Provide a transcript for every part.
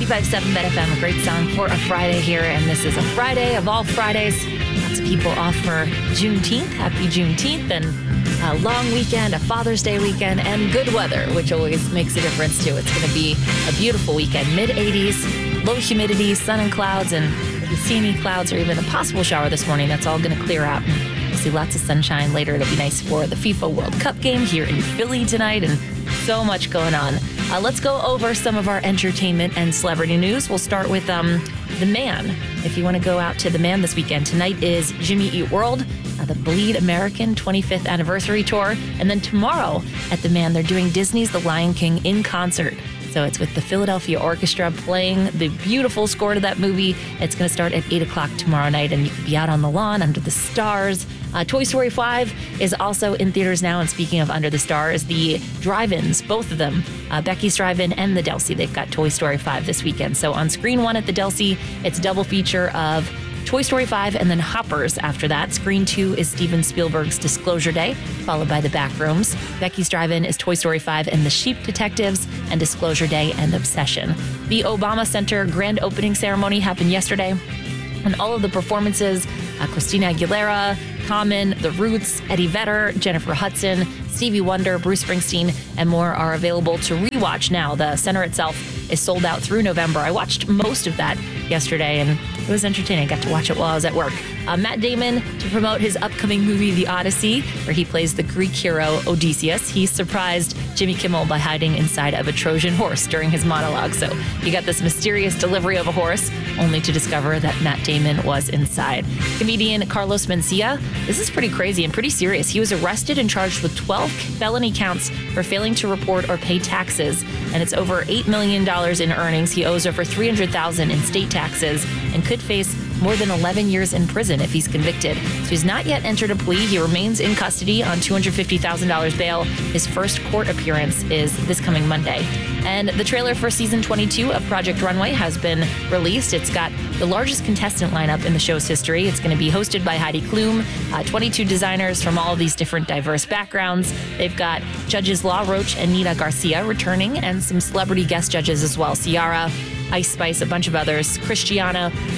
95.7 Bet FM, a great song for a Friday here. And this is a Friday of all Fridays. Lots of people off for Juneteenth. Happy Juneteenth. And a long weekend, a Father's Day weekend, and good weather, which always makes a difference too. It's going to be a beautiful weekend. Mid-80s, low humidity, sun and clouds, and if you see any clouds or even a possible shower this morning, that's all going to clear out. And we'll see lots of sunshine later. It'll be nice for the FIFA World Cup game here in Philly tonight, and so much going on. Let's go over some of our entertainment and celebrity news. We'll start with The Man. If you want to go out to The Man this weekend, tonight is Jimmy Eat World, the Bleed American 25th anniversary tour. And then tomorrow at The Man, they're doing Disney's The Lion King in concert. So it's with the Philadelphia Orchestra playing the beautiful score to that movie. It's going to start at 8 o'clock tomorrow night, and you can be out on the lawn under the stars. Toy Story 5 is also in theaters now. And speaking of under the stars, the drive-ins, both of them, Becky's Drive-In and the Delsey, they've got Toy Story 5 this weekend. So on Screen 1 at the Delsey, it's a double feature of Toy Story 5 and then Hoppers after that. Screen 2 is Steven Spielberg's Disclosure Day, followed by The Backrooms. Becky's Drive-In is Toy Story 5 and The Sheep Detectives, and Disclosure Day and Obsession. The Obama Center grand opening ceremony happened yesterday, and all of the performances, Christina Aguilera, Common, The Roots, Eddie Vedder, Jennifer Hudson, Stevie Wonder, Bruce Springsteen, and more are available to rewatch now. The center itself is sold out through November. I watched most of that yesterday, and it was entertaining. I got to watch it while I was at work. Matt Damon, to promote his upcoming movie, The Odyssey, where he plays the Greek hero Odysseus, he surprised Jimmy Kimmel by hiding inside of a Trojan horse during his monologue. So you got this mysterious delivery of a horse, only to discover that Matt Damon was inside. Comedian Carlos Mencia, this is pretty crazy and pretty serious. He was arrested and charged with 12 felony counts for failing to report or pay taxes. And it's over $8 million in earnings. He owes over $300,000 in state taxes and could face more than 11 years in prison if he's convicted. So he's not yet entered a plea. He remains in custody on $250,000 bail. His first court appearance is this coming Monday. And the trailer for season 22 of Project Runway has been released. It's got the largest contestant lineup in the show's history. It's going to be hosted by Heidi Klum, 22 designers from all of these different diverse backgrounds. They've got judges Law Roach and Nita Garcia returning, and some celebrity guest judges as well. Ciara, Ice Spice, a bunch of others. Christian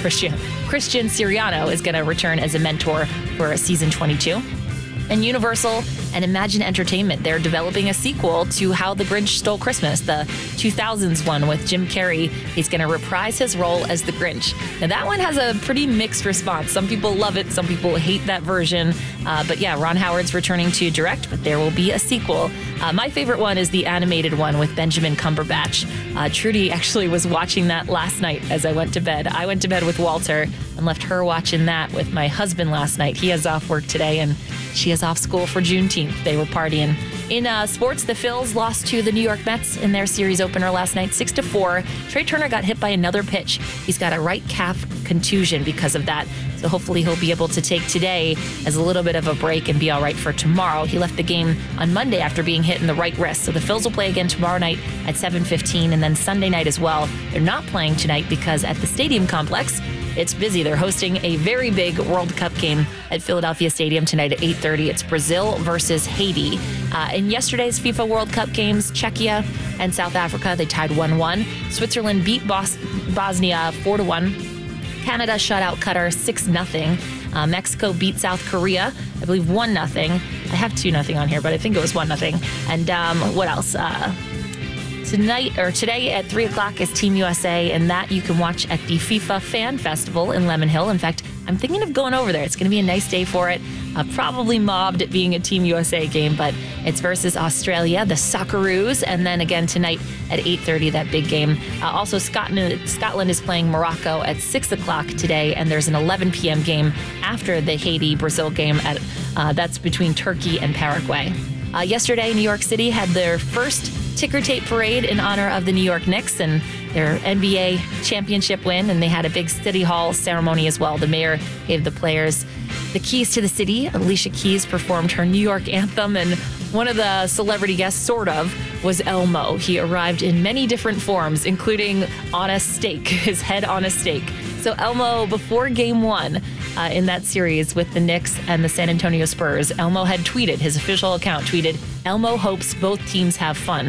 Siriano is going to return as a mentor for season 22. And Universal and Imagine Entertainment, they're developing a sequel to How the Grinch Stole Christmas, the 2000s one with Jim Carrey. He's going to reprise his role as the Grinch. Now, that one has a pretty mixed response. Some people love it. Some people hate that version. But yeah, Ron Howard's returning to direct, but there will be a sequel. My favorite one is the animated one with Benjamin Cumberbatch. Trudy actually was watching that last night as I went to bed. I went to bed with Walter and left her watching that with my husband last night. He has off work today, and she is off school for Juneteenth. They were partying. In sports, the Phils lost to the New York Mets in their series opener last night, 6-4. Trey Turner got hit by another pitch. He's got a right calf contusion because of that. So hopefully he'll be able to take today as a little bit of a break and be all right for tomorrow. He left the game on Monday after being hit in the right wrist. So the Phils will play again tomorrow night at 7:15, and then Sunday night as well. They're not playing tonight because at the stadium complex, it's busy. They're hosting a very big World Cup game at Philadelphia Stadium tonight at 8:30. It's Brazil versus Haiti. In yesterday's FIFA World Cup games, Czechia and South Africa, they tied 1-1. Switzerland beat Bosnia 4-1. Canada shut out Qatar 6-0. Mexico beat South Korea, I believe 1-0. I have 2-0 on here, but I think it was 1-0. And what else? Today at 3 o'clock is Team USA, and that you can watch at the FIFA Fan Festival in Lemon Hill. In fact, I'm thinking of going over there. It's going to be a nice day for it. Probably mobbed at being a Team USA game, but it's versus Australia, the Socceroos, and then again tonight at 8:30, that big game. Also, Scotland is playing Morocco at 6 o'clock today, and there's an 11 p.m. game after the Haiti-Brazil game. That's between Turkey and Paraguay. Yesterday, New York City had their first ticker tape parade in honor of the New York Knicks and their NBA championship win, and they had a big City Hall ceremony as well. The mayor gave the players the keys to the city. Alicia Keys performed her New York anthem, and one of the celebrity guests, sort of, was Elmo. He arrived in many different forms, including on a steak, his head on a steak. So Elmo, before Game 1 in that series with the Knicks and the San Antonio Spurs, Elmo had tweeted, his official account tweeted, "Elmo hopes both teams have fun."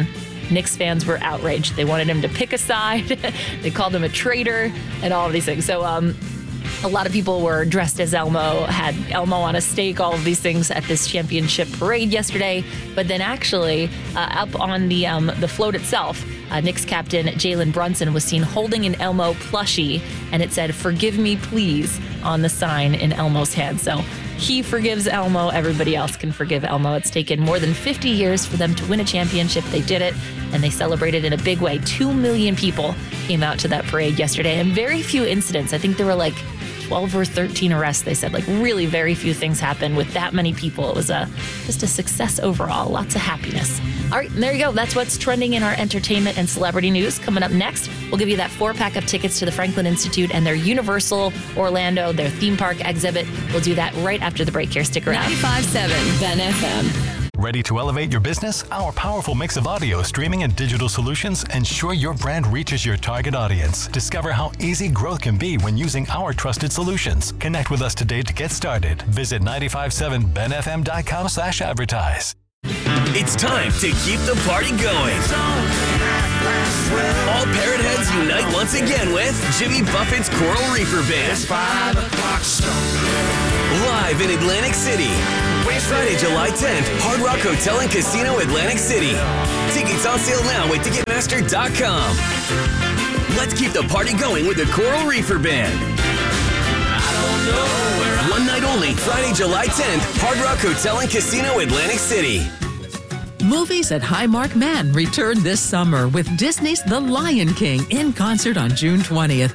Knicks fans were outraged. They wanted him to pick a side. They called him a traitor and all of these things. So a lot of people were dressed as Elmo, had Elmo on a stake, all of these things at this championship parade yesterday. But then actually up on the float itself, Knicks captain Jalen Brunson was seen holding an Elmo plushie, and it said, "Forgive me, please," on the sign in Elmo's hand. So he forgives Elmo. Everybody else can forgive Elmo. It's taken more than 50 years for them to win a championship. They did it, and they celebrated in a big way. 2 million people came out to that parade yesterday, and very few incidents. I think there were like 12 or 13 arrests, they said. Like, really very few things happened with that many people. It was just a success overall. Lots of happiness. All right, and there you go. That's what's trending in our entertainment and celebrity news. Coming up next, we'll give you that 4-pack of tickets to the Franklin Institute and their Universal Orlando, their theme park exhibit. We'll do that right after the break here. Stick around. 95.7 Ben FM. Ready to elevate your business? Our powerful mix of audio, streaming, and digital solutions ensure your brand reaches your target audience. Discover how easy growth can be when using our trusted solutions. Connect with us today to get started. Visit 957benfm.com/advertise. It's time to keep the party going. All Parrot Heads unite once again with Jimmy Buffett's Coral Reefer Band. It's 5 o'clock Live in Atlantic City. Friday, July 10th, Hard Rock Hotel and Casino, Atlantic City. Tickets on sale now at Ticketmaster.com. Let's keep the party going with the Coral Reefer Band. One night only, Friday, July 10th, Hard Rock Hotel and Casino, Atlantic City. Movies at Highmark Man return this summer with Disney's The Lion King in concert on June 20th.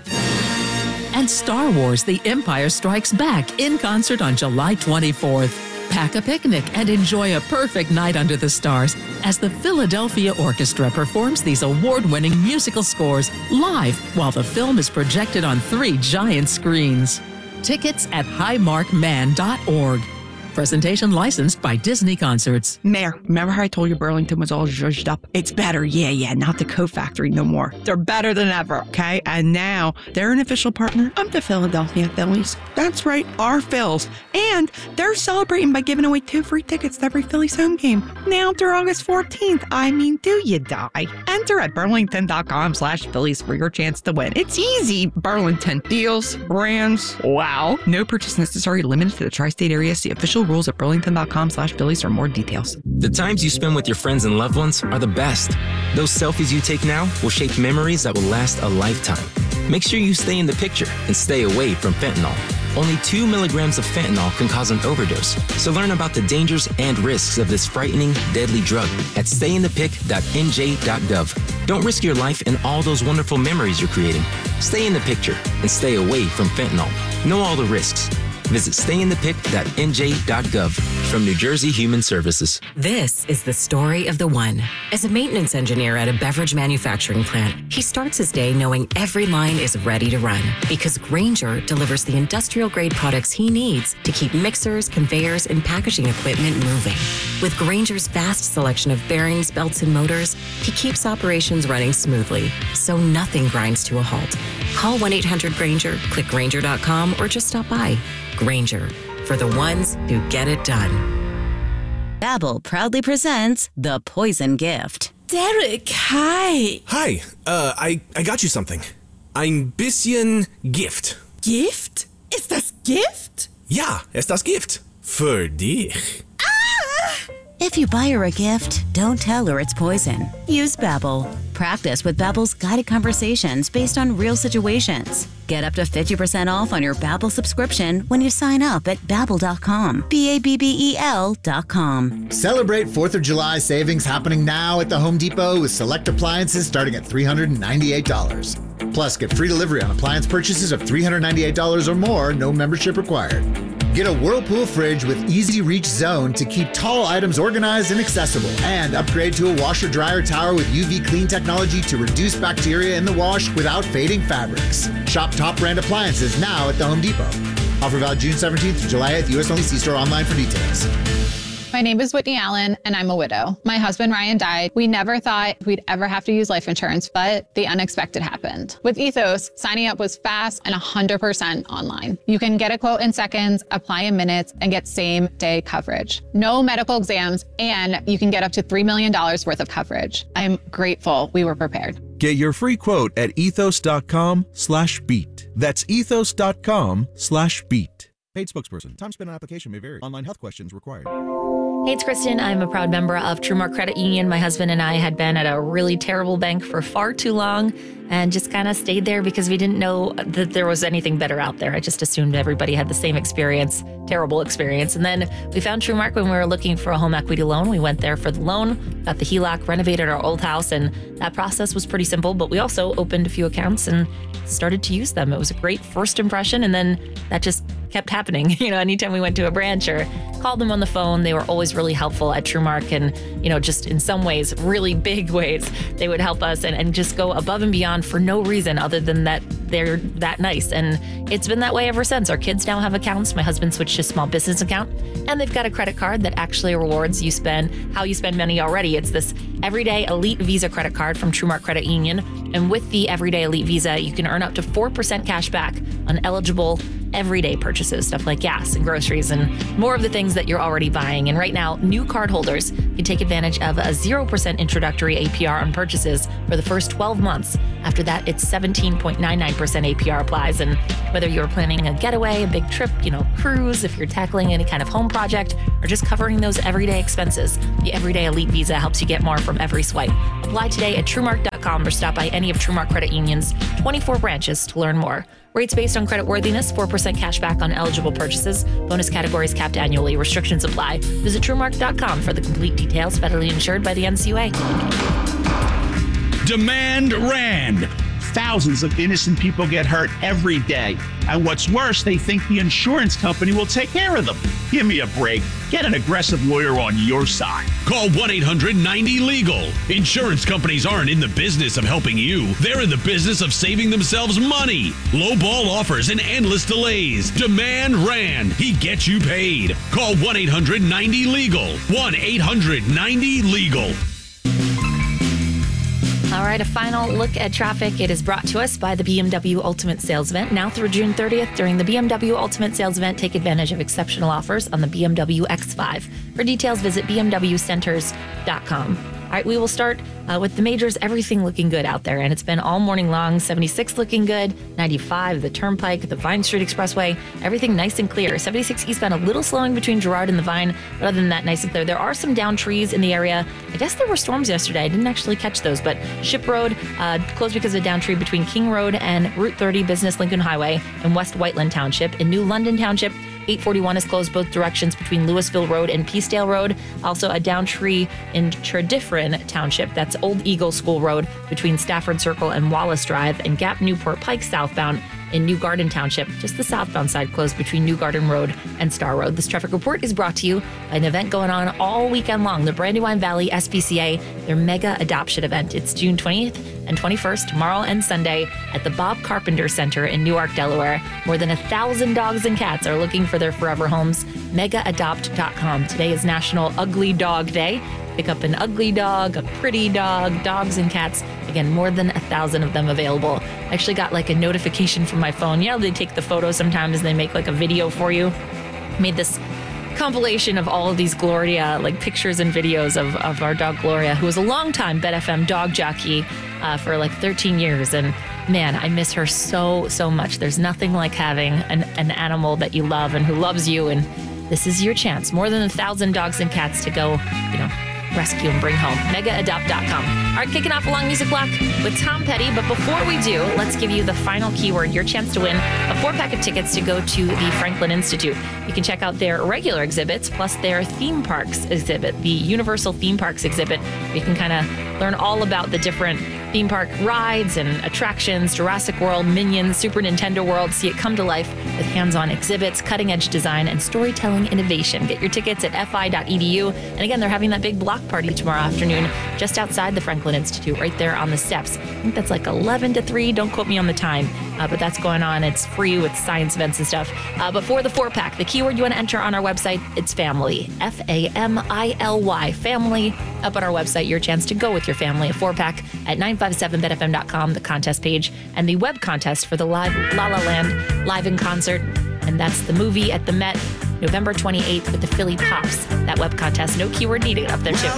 And Star Wars The Empire Strikes Back in concert on July 24th. Pack a picnic and enjoy a perfect night under the stars as the Philadelphia Orchestra performs these award-winning musical scores live while the film is projected on 3 giant screens. Tickets at highmarkman.org. Presentation licensed by Disney Concerts. Mayor, remember how I told you Burlington was all zhuzhed up? It's better, yeah, not the Coat Factory no more. They're better than ever, okay? And now they're an official partner of the Philadelphia Phillies. That's right, our Phils. And they're celebrating by giving away 2 free tickets to every Phillies home game. Now through August 14th. I mean, do you die? Enter at burlington.com/Phillies for your chance to win. It's easy. Burlington. Deals, brands, wow. No purchase necessary, limited to the tri-state area. See official rules at burlington.com/Phillies for more details. The times you spend with your friends and loved ones are the best. Those selfies you take now will shape memories that will last a lifetime. Make sure you stay in the picture and stay away from fentanyl. Only 2 milligrams of fentanyl can cause an overdose. So learn about the dangers and risks of this frightening, deadly drug at stayinthepic.nj.gov. Don't risk your life and all those wonderful memories you're creating. Stay in the picture and stay away from fentanyl. Know all the risks. Visit stayinthepic.nj.gov. From New Jersey Human Services. This is the story of the one. As a maintenance engineer at a beverage manufacturing plant, he starts his day knowing every line is ready to run because Grainger delivers the industrial-grade products he needs to keep mixers, conveyors, and packaging equipment moving. With Grainger's vast selection of bearings, belts, and motors, he keeps operations running smoothly, so nothing grinds to a halt. Call 1-800-GRAINGER, click Grainger.com, or just stop by. Grainger, for the ones who get it done. Babbel proudly presents The Poison Gift. Derek, hi. Hi, I got you something. Ein bisschen Gift. Gift? Ist das Gift? Ja, ist das Gift. Für dich. If you buy her a gift, don't tell her it's poison. Use Babbel. Practice with Babbel's guided conversations based on real situations. Get up to 50% off on your Babbel subscription when you sign up at Babbel.com. Babbel.com. Celebrate 4th of July savings happening now at the Home Depot with select appliances starting at $398. Plus, get free delivery on appliance purchases of $398 or more, no membership required. Get a Whirlpool fridge with Easy Reach Zone to keep tall items organized and accessible. And upgrade to a washer-dryer tower with UV clean technology to reduce bacteria in the wash without fading fabrics. Shop top brand appliances now at the Home Depot. Offer valid June 17th to July 8th, U.S. only. See store online for details. My name is Whitney Allen, and I'm a widow. My husband, Ryan, died. We never thought we'd ever have to use life insurance, but the unexpected happened. With Ethos, signing up was fast and 100% online. You can get a quote in seconds, apply in minutes, and get same-day coverage. No medical exams, and you can get up to $3 million worth of coverage. I'm grateful we were prepared. Get your free quote at ethos.com/beat. That's ethos.com/beat. Paid spokesperson. Time spent on application may vary. Online health questions required. Hey, it's Kristen. I'm a proud member of TrueMark Credit Union. My husband and I had been at a really terrible bank for far too long and just kind of stayed there because we didn't know that there was anything better out there. I just assumed everybody had the same experience, terrible experience. And then we found TrueMark when we were looking for a home equity loan. We went there for the loan, got the HELOC, renovated our old house, and that process was pretty simple. But we also opened a few accounts and started to use them. It was a great first impression, and then that just kept happening. Anytime we went to a branch or called them on the phone, they were always really helpful at TrueMark, and just in some ways, really big ways, they would help us and just go above and beyond for no reason other than that they're that nice. And it's been that way ever since. Our kids now have accounts. My husband switched to a small business account, and they've got a credit card that actually rewards how you spend money already. It's this Everyday Elite Visa credit card from TrueMark Credit Union, and with the Everyday Elite Visa, you can earn up to 4% cash back on eligible everyday purchases, stuff like gas and groceries and more of the things that you're already buying. And right now, new cardholders can take advantage of a 0% introductory APR on purchases for the first 12 months. After that, it's 17.99% APR applies. And whether you're planning a getaway, a big trip, cruise, if you're tackling any kind of home project, or just covering those everyday expenses, the Everyday Elite Visa helps you get more from every swipe. Apply today at TrueMark.com or stop by any of TrueMark Credit Union's 24 branches to learn more. Rates based on credit worthiness, 4% cash back on eligible purchases. Bonus categories capped annually. Restrictions apply. Visit TrueMark.com for the complete details. Federally insured by the NCUA. Demand Rand. Thousands of innocent people get hurt every day. And what's worse, they think the insurance company will take care of them. Give me a break. Get an aggressive lawyer on your side. Call 1-800-90-LEGAL. Insurance companies aren't in the business of helping you. They're in the business of saving themselves money. Low-ball offers and endless delays. Demand Rand. He gets you paid. Call 1-800-90-LEGAL. 1-800-90-LEGAL. All right, a final look at traffic. It is brought to us by the BMW Ultimate Sales Event. Now through June 30th, during the BMW Ultimate Sales Event, take advantage of exceptional offers on the BMW X5. For details, visit bmwcenters.com. All right, we will start with the majors, everything looking good out there. And it's been all morning long. 76 looking good, 95, the Turnpike, the Vine Street Expressway, everything nice and clear. 76 eastbound, a little slowing between Girard and the Vine, but other than that, nice and clear. There are some down trees in the area. I guess there were storms yesterday. I didn't actually catch those, but Ship Road closed because of a down tree between King Road and Route 30 Business Lincoln Highway in West Whiteland Township. In New London Township, 841 is closed both directions between Louisville Road and Peacedale Road. Also a down tree in Tredyffrin Township. That's Old Eagle School Road between Stafford Circle and Wallace Drive, and Gap Newport Pike southbound in New Garden Township. Just the southbound side closed between New Garden Road and Star Road. This traffic report is brought to you by an event going on all weekend long, the Brandywine Valley SPCA, their mega adoption event. It's June 20th and 21st, tomorrow and Sunday, at the Bob Carpenter Center in Newark, Delaware. More than 1,000 dogs and cats are looking for their forever homes. MegaAdopt.com. Today is National Ugly Dog Day. Pick up an ugly dog, a pretty dog, dogs and cats. Again, more than 1,000 of them available. I actually got like a notification from my phone. They take the photos sometimes and they make like a video for you. Made this compilation of all of these Gloria, like pictures and videos of our dog Gloria, who was a longtime Bet FM dog jockey for like 13 years. And man, I miss her so, so much. There's nothing like having an animal that you love and who loves you. And this is your chance. More than 1,000 dogs and cats to go, rescue and bring home. MegaAdopt.com. All right, kicking off a long music block with Tom Petty. But before we do, let's give you the final keyword, your chance to win a 4-pack of tickets to go to the Franklin Institute. You can check out their regular exhibits plus their theme parks exhibit, the Universal Theme Parks exhibit. You can kind of learn all about the different theme park rides and attractions, Jurassic World, Minions, Super Nintendo World. See it come to life with hands-on exhibits, cutting-edge design, and storytelling innovation. Get your tickets at fi.edu. And again, they're having that big block party tomorrow afternoon just outside the Franklin Institute, right there on the steps. I think that's like 11 to 3. Don't quote me on the time. but that's going on. It's free with science events and stuff. But for the 4-pack, the keyword you want to enter on our website, it's family. Family, family. Up on our website, your chance to go with your family. A 4-pack at 957betfm.com, the contest page, and the web contest for the live La La Land live in concert. And that's the movie at the Met, November 28th with the Philly Pops. That web contest, no keyword needed up there too.